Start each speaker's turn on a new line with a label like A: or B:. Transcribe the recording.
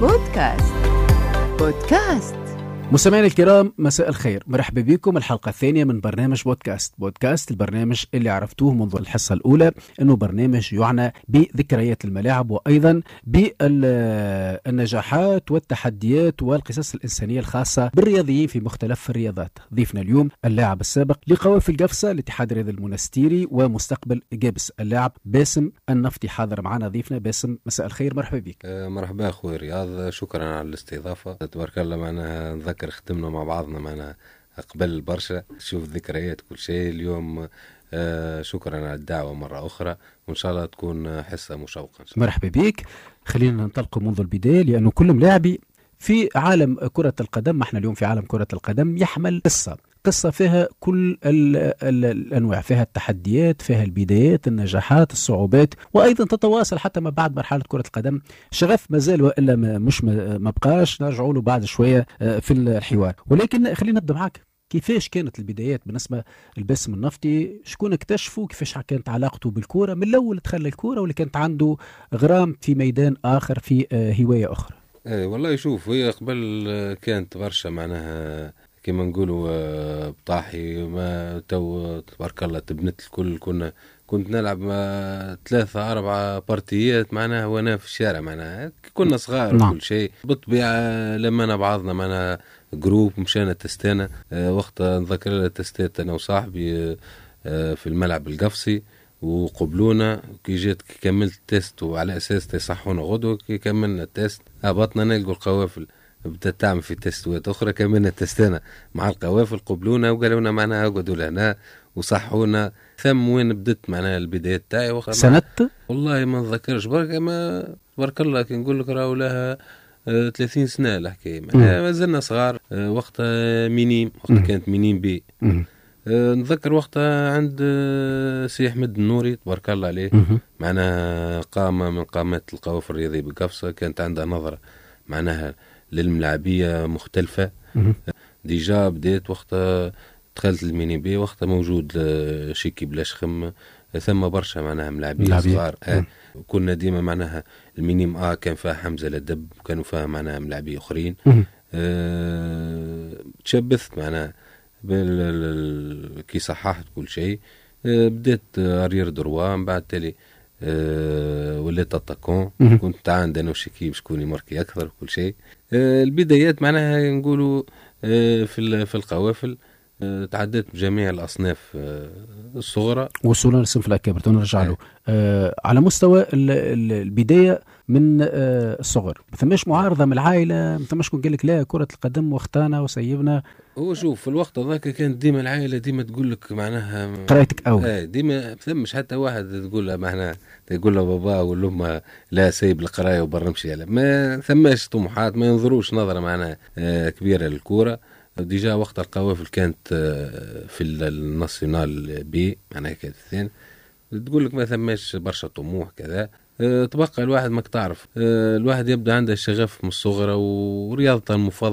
A: بودكاست. بودكاست.
B: مستمعينا الكرام، مساء الخير، مرحبا بكم الحلقة الثانية من برنامج بودكاست البرنامج اللي عرفتوه منذ الحصة الأولى أنه برنامج يعنى بذكريات الملاعب وأيضا بالنجاحات والتحديات والقصص الإنسانية الخاصة بالرياضيين في مختلف الرياضات. ضيفنا اليوم اللاعب السابق لقوافل قفصة الاتحاد الرياضي المنستيري ومستقبل جابس اللاعب باسم النفطي. حاضر معنا ضيفنا باسم، مساء الخير، مرحبا بك.
C: مرحبا أخوي رياض، شكرا على الاستضافة. تبارك الله، معنا نذكر خدمنا مع بعضنا معنا قبل برشا، شوف ذكريات كل شيء اليوم. شكرا على الدعوة مرة أخرى، وإن شاء الله تكون حصة مشوقة.
B: مرحبا بك. خلينا ننطلق منذ البداية، لأنه كل ملاعبي في عالم كرة القدم، احنا اليوم في عالم كرة القدم، يحمل قصة فيها كل الأنواع، فيها التحديات، فيها البدايات، النجاحات، الصعوبات، وأيضا تتواصل حتى ما بعد مرحلة كرة القدم. شغف مازال وإلا ما بقاش، نرجعوا له بعد شوية في الحوار. ولكن خلينا نبدأ معك، كيفاش كانت البدايات بالنسبة لباسم النفطي؟ شكون اكتشفه؟ كيفاش كانت علاقته بالكورة؟ من الأول دخل الكورة ولا كانت عنده غرام في ميدان آخر، في هواية أخرى؟
C: والله شوف، هي قبل كانت برشا معناها كما نقولوا بطاحي، ما تو تبارك الله تبنت الكل. كنت نلعب 3-4 بارتيات معناها وانا في الشارع، معناها كنا صغار.
B: نعم.
C: كل شيء بالطبيعة لما بعضنا معناها جروب مشينا تستانا. وقتها نذكر تستات انا وصاحبي في الملعب القفصي، وقبلونا. كي جيت كي كملت التست، وعلى اساس تصحونا غدوة، كي كملنا التست هبطنا نلقوا القوافل بدأت تعمل في تستوات أخرى. كملنا تستنا مع القوافل، قبلونا وقالونا معناها اقعدوا لهنا وصحونا. ثم وين بدت معناها البداية تاعي.
B: سنة
C: والله ما نذكرش برك، ما تبارك الله كي نقول لك راهو لها 30 سنة الحكاية. ما زلنا صغار. وقتها مينيم، وقتها كانت مينيم بي. نذكر وقتها عند سي أحمد النوري تبارك الله عليه، معناها قامة من قامات القوافل الرياضية بقفصة. كانت عندها نظرة معناها للملاعبية مختلفة. ديجا بديت وقتها دخلت الميني بي، وقتها موجود شيكي بلا شخم، ثم برشا معناها ملاعبية صغار. كنا ديما معناها المينيم كان فيها حمزة لدب، كانوا فيها معناها ملاعبية أخرين. تشبثت معناها كي صححت كل شيء. بديت أرير دروان، بعد تالي وليت اتاكون. كنت عندي انا وشكيب شكون يماركي اكثر وكل شيء. البدايات معناها نقولوا في القوافل تعديت بجميع الاصناف الصغرى
B: وصولا للصنف الاكبر. نرجع له على مستوى البدايه من الصغر. ما ثماش معارضه من العائله؟ ما ثماش كون قال لك لا كره القدم واختانا وسيبنا؟
C: هو شوف، في الوقت هذاك كانت ديما العائله ديما تقول لك معناها
B: قرايتك اول.
C: ديما ما ثمش حتى واحد تقول له معناها تقول له بابا ولا امه لا سيب القرايه وبرمشي. ما ثماش طموحات، ما ينظروش نظره معناها كبيره للكوره. ديجا وقت القوافل كانت في الناسيونال بي معناها كانت الثاني. تقول لك ما ثماش برشا طموح كذا. تبقى الواحد ما تعرف، الواحد يبدأ عنده الشغف من الصغر ورياضته المفضلة